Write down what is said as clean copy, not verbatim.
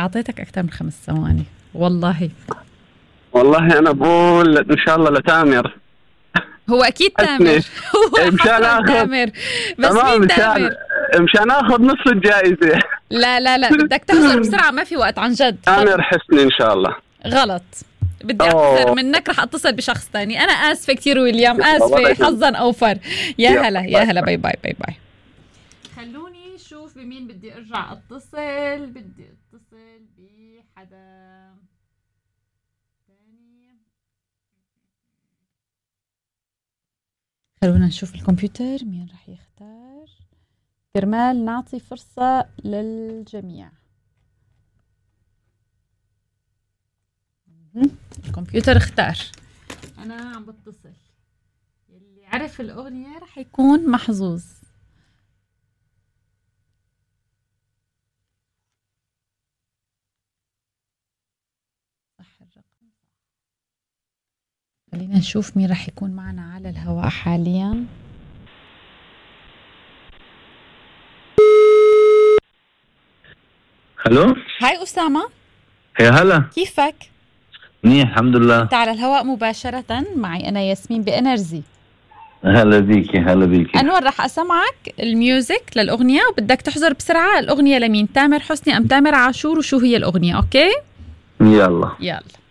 أعطيتك أكثر من 5 ثواني والله. أنا بقول إن شاء الله لتامر. هو أكيد تامر. هو مشان آخذ تامر، بس مين تامر؟ مشان آخذ نص الجائزة. لا بدك تحضر بسرعة، ما في وقت عن جد. تامر حسني إن شاء الله. غلط، بدي أعتذر منك، رح أتصل بشخص تاني. أنا آسفة كتير ويليام، آسفة، حظا أوفر. يا هلا باي باي باي باي. خلوني شوف بمين بدي أرجع أتصل. بدي أتصل بحدا تاني. خلونا نشوف الكمبيوتر مين رح يختار كرمال نعطي فرصة للجميع. الكمبيوتر اختار. أنا عم بتصل، اللي عرف الأغنية رح يكون محظوظ. صح الرقم. خلينا نشوف مين رح يكون معنا على الهواء حاليا. الو، هاي أسامة. يا هلا، كيفك؟ منيح الحمد لله. انت على الهواء مباشرة معي أنا ياسمين بإنرجي. هلا بيكي. أنور، رح أسمعك الميوزك للأغنية وبدك تحضر بسرعة الأغنية لمين، تامر حسني أم تامر عاشور، وشو هي الأغنية؟ أوكي؟ يلا.